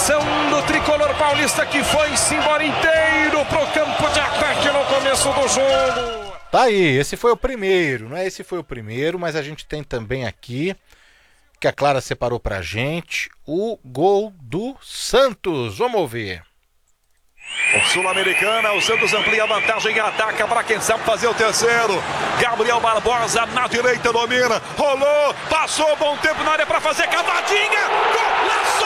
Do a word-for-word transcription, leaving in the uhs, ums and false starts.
Atenção do tricolor paulista que foi-se embora inteiro pro campo de ataque no começo do jogo. Tá aí, esse foi o primeiro, não é? Esse foi o primeiro, mas a gente tem também aqui, que a Clara separou pra gente, o gol do Santos. Vamos ver. Sul-Americana, o Santos amplia a vantagem e ataca para quem sabe fazer o terceiro. Gabriel Barbosa na direita domina, rolou, passou bom tempo na área para fazer cavadinha. Gol!